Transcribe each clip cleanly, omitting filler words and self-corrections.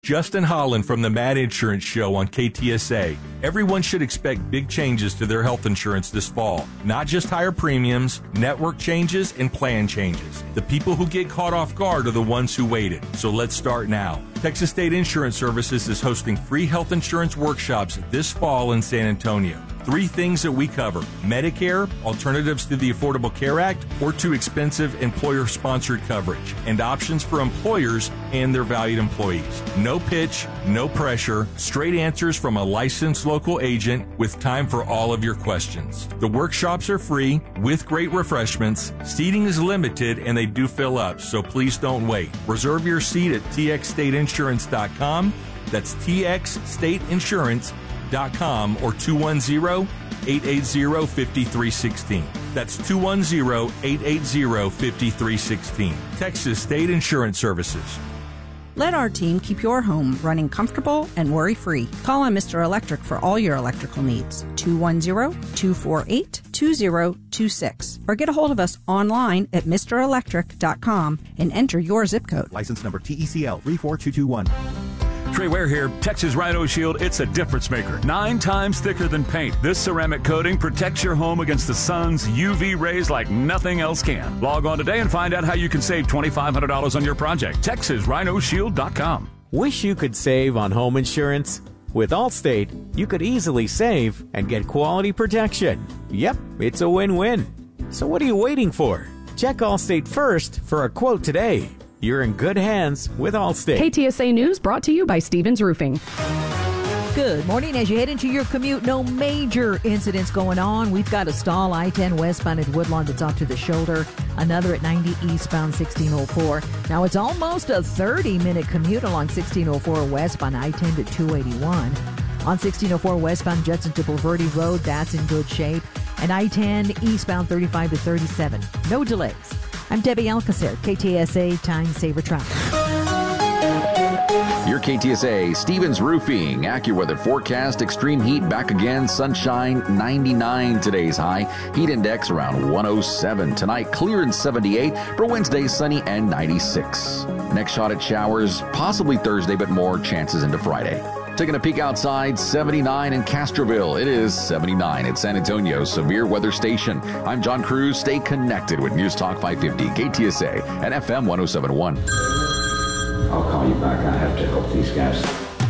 Justin Holland from the Mad Insurance Show on KTSA. Everyone should expect big changes to their health insurance this fall. Not just higher premiums, network changes, and plan changes. The people who get caught off guard are the ones who waited. So let's start now. Texas State Insurance Services is hosting free health insurance workshops this fall in San Antonio. 3 things that we cover: Medicare, alternatives to the Affordable Care Act, or too expensive employer-sponsored coverage, and options for employers and their valued employees. No pitch, no pressure, straight answers from a licensed local agent with time for all of your questions. The workshops are free with great refreshments. Seating is limited and they do fill up, so please don't wait. Reserve your seat at txstateinsurance.com. That's txstateinsurance.com or 210-880-5316. That's 210-880-5316. Texas State Insurance Services. Let our team keep your home running comfortable and worry-free. Call on Mr. Electric for all your electrical needs. 210-248-2026. Or get a hold of us online at MrElectric.com and enter your zip code. License number TECL 34221. Trey Ware here. Texas Rhino Shield, it's a difference maker. 9 times thicker than paint. This ceramic coating protects your home against the sun's UV rays like nothing else can. Log on today and find out how you can save $2,500 on your project. TexasRhinoShield.com. Wish you could save on home insurance? With Allstate, you could easily save and get quality protection. Yep, it's a win-win. So what are you waiting for? Check Allstate first for a quote today. You're in good hands with Allstate. KTSA News brought to you by Stevens Roofing. Good morning. As you head into your commute, no major incidents going on. We've got a stall I-10 westbound at Woodlawn that's off to the shoulder. Another at 90 eastbound 1604. Now it's almost a 30-minute commute along 1604 westbound I-10 to 281. On 1604 westbound Judson to Bulverde Road, that's in good shape. And I-10 eastbound 35 to 37. No delays. I'm Debbie Alcacer, KTSA Time Saver Traffic. Your KTSA Stevens Roofing AccuWeather forecast: extreme heat back again. Sunshine 99 today's high. Heat index around 107 tonight. Clear and 78 for Wednesday. Sunny and 96. Next shot at showers possibly Thursday, but more chances into Friday. Taking a peek outside, 79 in Castroville. It is 79 at San Antonio Severe Weather Station. I'm John Cruz. Stay connected with News Talk 550 KTSA and FM 1071. I'll call you back. I have to help these guys.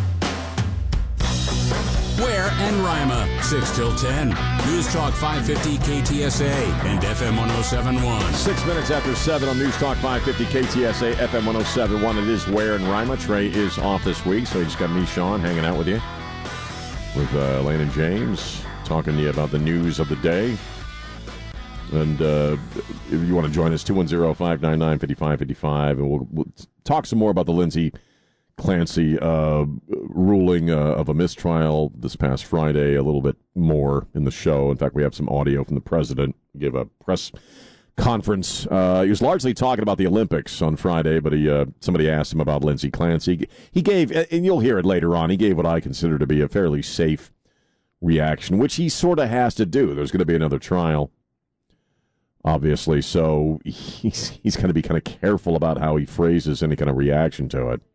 Ware and Rima, 6 till 10. News Talk 550 KTSA and FM 1071. 6 minutes after 7 on News Talk 550 KTSA, FM 1071. It is Ware and Rima. Trey is off this week, so you just got me, Sean, hanging out with you. With Lane and James, talking to you about the news of the day. And if you want to join us, 210-599-5555, and we'll talk some more about the Lindsay Clancy ruling of a mistrial this past Friday, a little bit more in the show. In fact, we have some audio from the president. He gave a press conference. He was largely talking about the Olympics on Friday, but somebody asked him about Lindsay Clancy. He gave, and you'll hear it later on, he gave what I consider to be a fairly safe reaction, which he sort of has to do. There's going to be another trial, obviously, so he's going to be kind of careful about how he phrases any kind of reaction to it.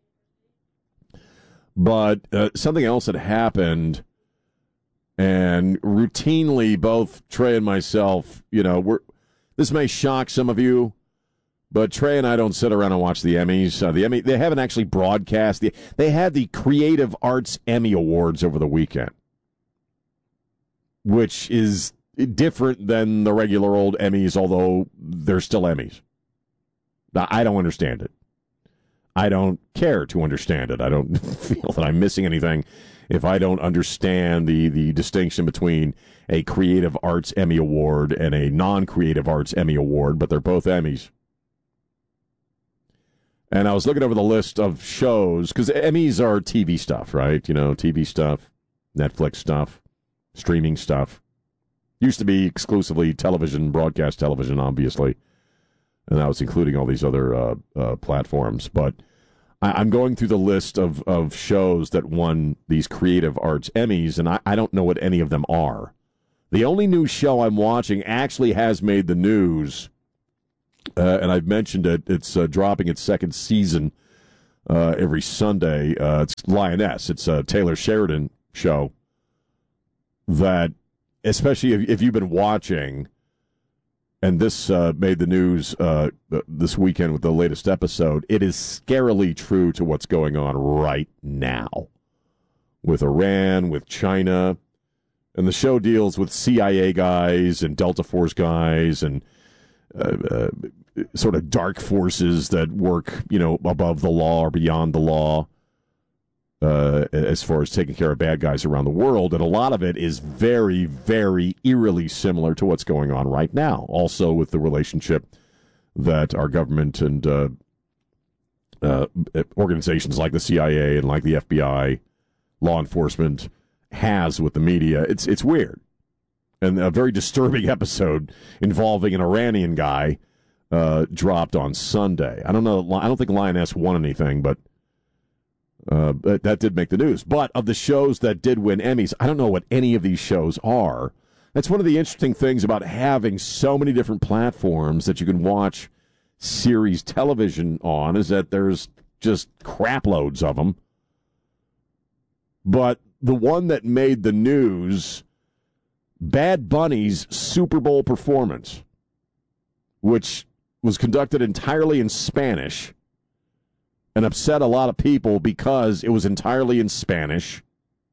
But something else had happened, and routinely, both Trey and myself, this may shock some of you, but Trey and I don't sit around and watch the Emmys. They haven't actually broadcast. They had the Creative Arts Emmy Awards over the weekend, which is different than the regular old Emmys, although they're still Emmys. I don't understand it. I don't care to understand it. I don't feel that I'm missing anything if I don't understand the distinction between a Creative Arts Emmy Award and a non-Creative Arts Emmy Award, but they're both Emmys. And I was looking over the list of shows, because Emmys are TV stuff, right? TV stuff, Netflix stuff, streaming stuff. Used to be exclusively television, broadcast television, obviously. And that was including all these other platforms. But I'm going through the list of shows that won these Creative Arts Emmys, and I don't know what any of them are. The only new show I'm watching actually has made the news, and I've mentioned it. It's dropping its second season every Sunday. It's Lioness. It's a Taylor Sheridan show that, especially if you've been watching, and this made the news this weekend with the latest episode, it is scarily true to what's going on right now with Iran, with China. And the show deals with CIA guys and Delta Force guys and sort of dark forces that work, above the law or beyond the law as far as taking care of bad guys around the world. And a lot of it is very, very eerily similar to what's going on right now. Also with the relationship that our government and organizations like the CIA and like the FBI, law enforcement, has with the media. It's weird. And a very disturbing episode involving an Iranian guy dropped on Sunday. I don't think Lioness won anything, but that did make the news. But of the shows that did win Emmys, I don't know what any of these shows are. That's one of the interesting things about having so many different platforms that you can watch series television on, is that there's just crap loads of them. But the one that made the news, Bad Bunny's Super Bowl performance, which was conducted entirely in Spanish and upset a lot of people because it was entirely in Spanish.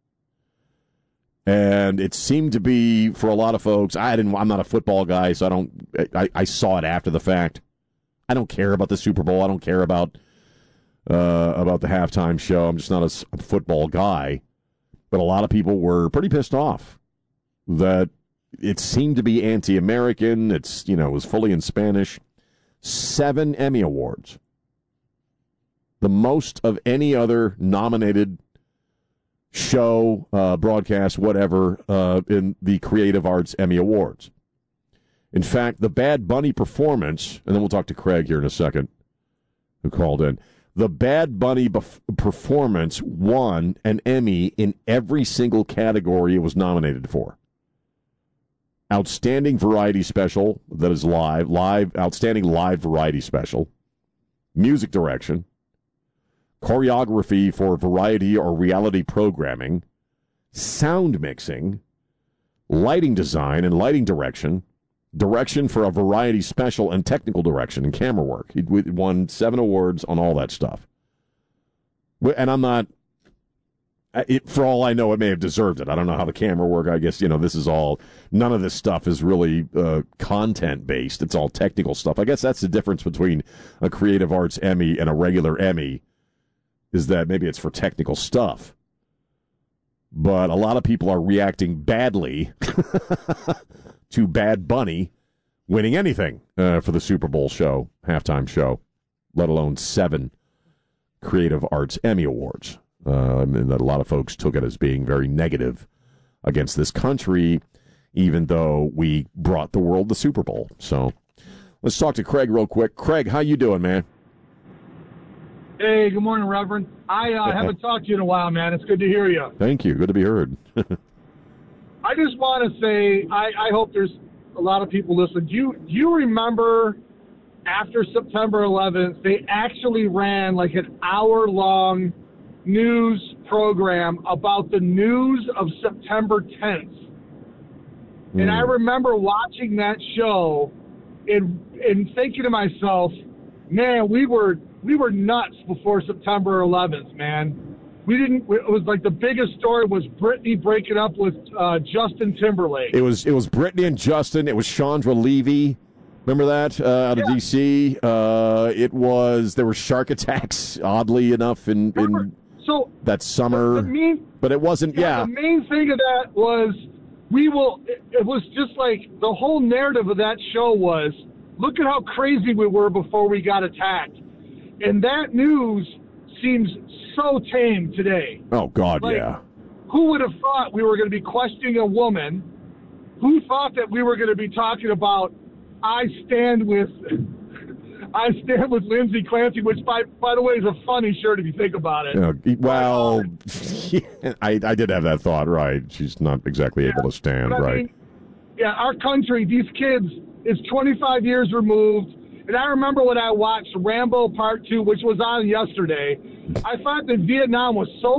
And it seemed to be, for a lot of folks, I'm not a football guy, so I saw it after the fact. I don't care about the Super Bowl. I don't care about the halftime show. I'm just not a football guy. But a lot of people were pretty pissed off that it seemed to be anti-American. It was fully in Spanish. 7 Emmy Awards. The most of any other nominated show, broadcast, whatever, in the Creative Arts Emmy Awards. In fact, the Bad Bunny performance, and then we'll talk to Craig here in a second, who called in. The Bad Bunny performance won an Emmy in every single category it was nominated for. Outstanding Variety Special, that is live, Outstanding Live Variety Special, Music Direction, Choreography for Variety or Reality Programming, Sound Mixing, Lighting Design and Lighting Direction, Direction for a Variety Special, and Technical Direction and Camera Work. He won 7 awards on all that stuff. And I'm not, for all I know, it may have deserved it. I don't know how the camera work. I guess, this is all, none of this stuff is really content-based. It's all technical stuff. I guess that's the difference between a Creative Arts Emmy and a regular Emmy, is that maybe it's for technical stuff. But a lot of people are reacting badly to Bad Bunny winning anything for the Super Bowl show, halftime show, let alone 7 Creative Arts Emmy Awards. And that a lot of folks took it as being very negative against this country, even though we brought the world the Super Bowl. So let's talk to Craig real quick. Craig, how you doing, man? Hey, good morning, Reverend. I haven't talked to you in a while, man. It's good to hear you. Thank you. Good to be heard. I just want to say, I hope there's a lot of people listening. Do you remember after September 11th, they actually ran like an hour-long news program about the news of September 10th? And I remember watching that show and thinking to myself, man, we were nuts before September 11th, man. It was like the biggest story was Britney breaking up with Justin Timberlake. It was Britney and Justin. It was Chandra Levy. Remember that out of D.C.? There were shark attacks, oddly enough, in that summer. But it wasn't. The main thing of that was it was just like the whole narrative of that show was, look at how crazy we were before we got attacked. And that news seems so tame today. Oh, God, yeah. Who would have thought we were going to be questioning a woman? Who thought that we were going to be talking about I stand with Lindsay Clancy, which, by the way, is a funny shirt if you think about it. Well, I did have that thought, right. She's not exactly able to stand, right. I mean, our country, these kids, is 25 years removed, And I remember when I watched Rambo Part 2, which was on yesterday, I thought that Vietnam was so